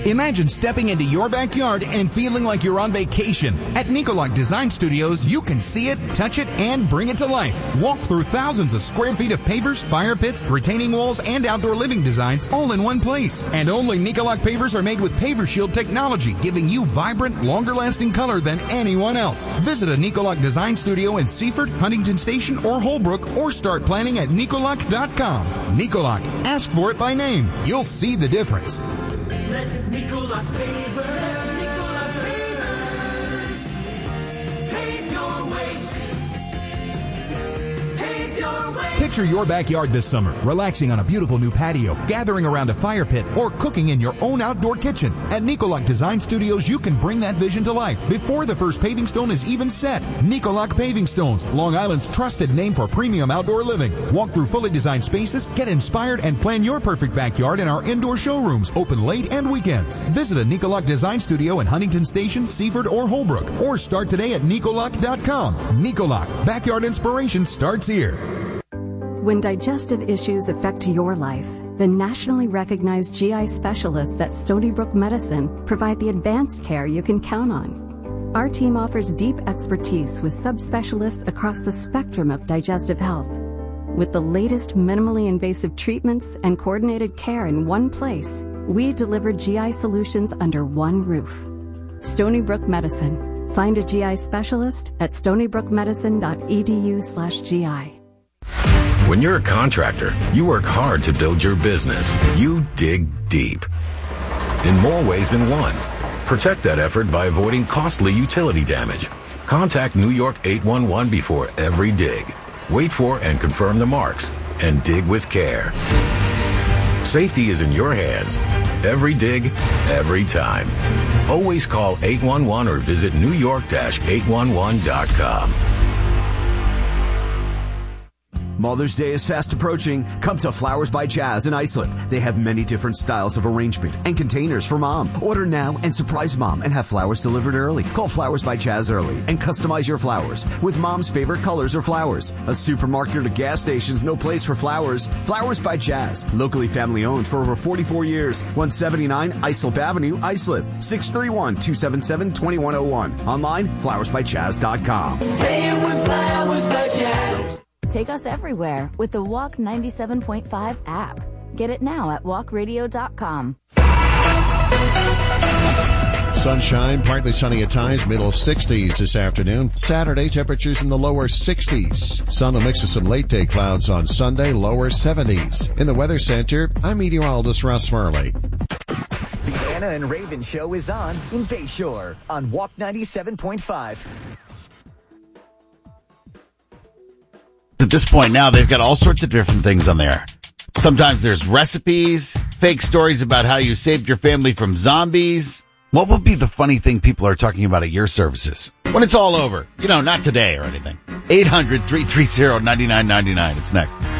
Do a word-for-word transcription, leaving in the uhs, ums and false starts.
Imagine stepping into your backyard and feeling like you're on vacation. At Nicolac Design Studios, you can see it, touch it, and bring it to life. Walk through thousands of square feet of pavers, fire pits, retaining walls, and outdoor living designs all in one place. And only Nicolac pavers are made with Paver Shield technology, giving you vibrant, longer-lasting color than anyone else. Visit a Nicolac Design Studio in Seaford, Huntington Station, or Holbrook, or start planning at Nicolac dot com. Nicolac. Ask for it by name. You'll see the difference. Let Nicolac Pavers, Nicolac Pavers, pave your way, pave your way. Picture your backyard this summer, relaxing on a beautiful new patio, gathering around a fire pit, or cooking in your own outdoor kitchen. At Nicolac Design Studios, you can bring that vision to life before the first paving stone is even set. Nicolac Paving Stones, Long Island's trusted name for premium outdoor living. Walk through fully designed spaces, get inspired, and plan your perfect backyard in our indoor showrooms, open late and weekends. Visit a Nicolac Design Studio in Huntington Station, Seaford, or Holbrook, or start today at Nicolac dot com. Nicolac, backyard inspiration starts here. When digestive issues affect your life, the nationally recognized G I specialists at Stony Brook Medicine provide the advanced care you can count on. Our team offers deep expertise with subspecialists across the spectrum of digestive health. With the latest minimally invasive treatments and coordinated care in one place, we deliver G I solutions under one roof. Stony Brook Medicine. Find a G I specialist at stony brook medicine dot e d u slash G I. When you're a contractor, you work hard to build your business. You dig deep. In more ways than one. Protect that effort by avoiding costly utility damage. Contact New York eight one one before every dig. Wait for and confirm the marks, and dig with care. Safety is in your hands. Every dig, every time. Always call eight one one or visit new york dash eight one one dot com. Mother's Day is fast approaching. Come to Flowers by Jazz in Islip. They have many different styles of arrangement and containers for mom. Order now and surprise mom and have flowers delivered early. Call Flowers by Jazz early and customize your flowers with mom's favorite colors or flowers. A supermarket or gas station's no place for flowers. Flowers by Jazz, locally family owned for over forty-four years. one seventy-nine Islip Avenue, Islip. six three one, two seven seven, two one zero one. Online, flowers by jazz dot com. Say it with Flowers by Jazz. Take us everywhere with the Walk ninety-seven point five app. Get it now at walk radio dot com. Sunshine, partly sunny at times, middle sixties this afternoon. Saturday, temperatures in the lower sixties. Sun will mix with some late-day clouds on Sunday, lower seventies. In the Weather Center, I'm meteorologist Russ Murley. The Anna and Raven Show is on in Bayshore on Walk ninety-seven point five. At this point now, they've got all sorts of different things on there. Sometimes there's recipes, fake stories about how you saved your family from zombies. What will be the funny thing people are talking about at your services when it's all over? You know, not today or anything. eight hundred, three three zero, nine nine nine nine. It's next.